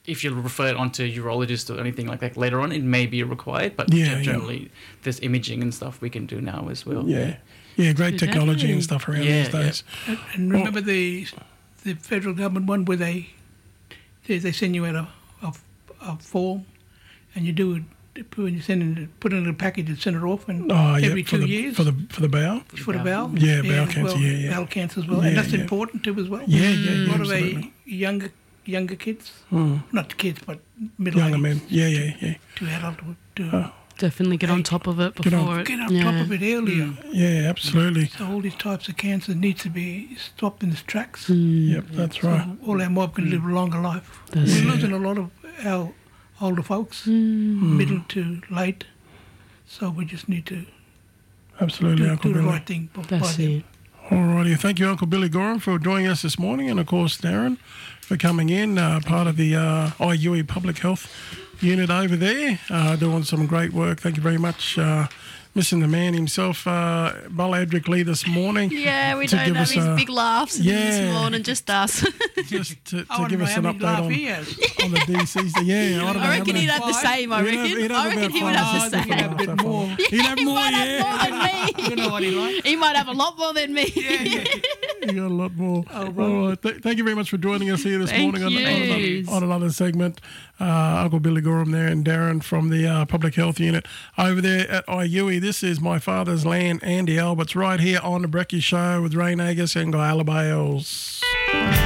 if you refer it onto a urologist or anything like that later on, it may be required, but generally there's imaging and stuff we can do now as well. Yeah, great technology and stuff around these days. And remember the federal government one where they send you out a form, and you do it when you put it in a package and send it off, and every 2 years for the bowel. For the bowel, bowel cancer, bowel cancer as well, and that's important too as well. A lot of younger kids, not kids, but younger men. To adult. Definitely get on top of it before get on top of it earlier. Yeah, absolutely. So all these types of cancer needs to be stopped in its tracks. Yep, that's right. So all our mob can live a longer life. We're losing a lot of our older folks, middle to late. So we just need to do the right thing by them. All righty. Thank you, Uncle Billy Gorham, for joining us this morning, and of course Darren for coming in, part of the IUE Public Health Unit over there, doing some great work. Thank you very much. Missing the man himself, Bala Edric Lee, this morning. Yeah, we don't have his big laughs this morning, just us. Just to give us an update on the DCs. Yeah, I reckon he'd have the same, I reckon he would have the same. He'd have a bit more. He'd have more, than me. I don't know what he likes. He might have a lot more than me. You got a lot more. All right. Thank you very much for joining us here this morning on another segment. Uncle Billy Gorham there and Darren from the Public Health Unit over there at IUE. This is My Father's Land, Andy Alberts, right here on the Brecky Show with Ray Nagus and Guy Alabales.